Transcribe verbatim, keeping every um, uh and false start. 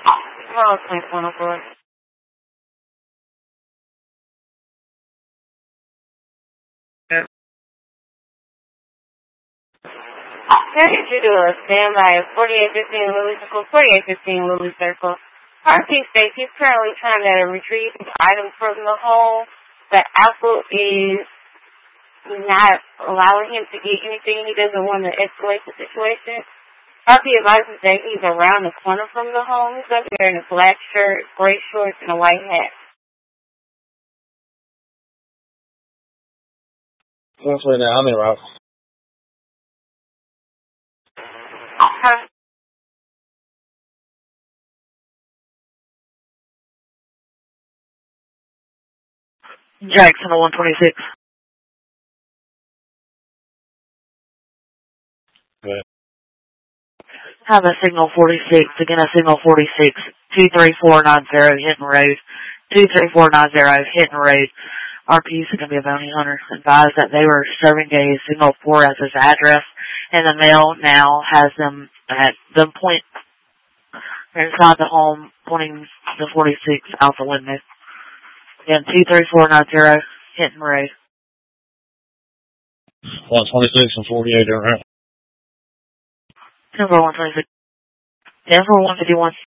Oh, thanks, one oh four. Yeah. Can I get you to a standby of forty-eight fifteen Lily Circle, forty-eight fifteen Lily Circle. R P states he's currently trying to retrieve items from the home, but Apple is not allowing him to get anything. He doesn't want to escalate the situation. R P advises that he's around the corner from the home. He's up there in a black shirt, gray shorts, and a white hat. Honestly, now I'm in route. Huh? Jackson on one twenty-six. Good. Have a signal forty-six. Again, a signal forty-six. two three four nine zero Hinton Road. two three four nine zero Hinton Road. R P is going to be a bounty hunter. Advised that they were serving a signal four as his address, and the mail now has them at the point inside the home, pointing the forty-six out the window. Again, two three four nine zero Hinton Road. one twenty-six and forty-eight are right. Number one twenty-six. Denver one fifty-one.